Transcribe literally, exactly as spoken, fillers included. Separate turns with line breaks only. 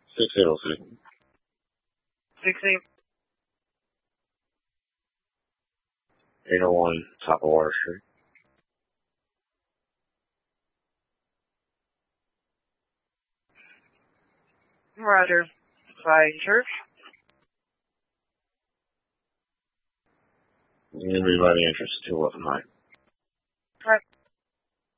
six eight oh six.
Six eight.
eight oh one Top of Water Street.
Roger. By church.
Anybody interested to what night?